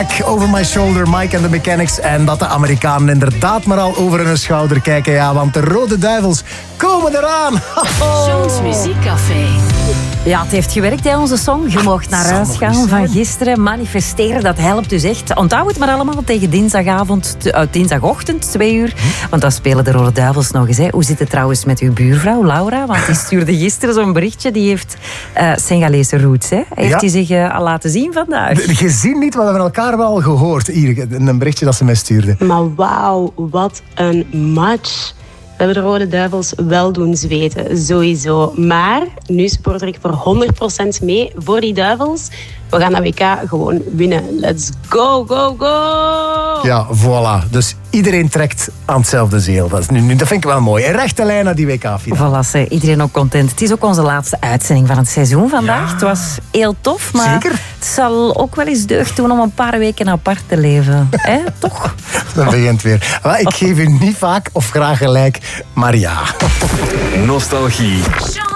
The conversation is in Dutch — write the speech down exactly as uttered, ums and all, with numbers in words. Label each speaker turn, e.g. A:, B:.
A: Over My Shoulder, Mike and the Mechanics. En dat de Amerikanen inderdaad maar al over hun schouder kijken. Ja, want de Rode Duivels komen eraan.
B: Jones Muziekcafé.
C: Ja, het heeft gewerkt, hè, onze song. Je mocht naar huis gaan van gisteren. Manifesteren, dat helpt dus echt. Onthoud het maar allemaal tegen dinsdagavond, uh, dinsdagochtend, twee uur. Want dan spelen de Rode Duivels nog eens. Hè. Hoe zit het trouwens met uw buurvrouw, Laura? Want die stuurde gisteren zo'n berichtje. Die heeft uh, Senegalese roots. Hè. Heeft hij ja. zich uh, al laten zien vandaag?
A: Gezien niet, maar we hebben elkaar wel al gehoord. Hier, een berichtje dat ze mij stuurde.
D: Maar wauw, wat een match. We hebben de Rode Duivels wel doen zweten, sowieso. Maar nu supporter ik voor honderd procent mee voor die Duivels. We gaan dat W K gewoon winnen. Let's go, go, go!
A: Ja, voilà. Dus iedereen trekt aan hetzelfde zeel. Dat, is nu, nu, dat vind ik wel mooi. Een rechte lijn naar die W K-finale.
C: Voilà, iedereen ook content. Het is ook onze laatste uitzending van het seizoen vandaag. Ja. Het was heel tof, maar
A: Zeker?
C: Het zal ook wel eens deugd doen om een paar weken apart te leven. Hè? Toch?
A: Dat begint weer. Maar ik geef u niet vaak of graag gelijk, maar ja.
E: Nostalgie.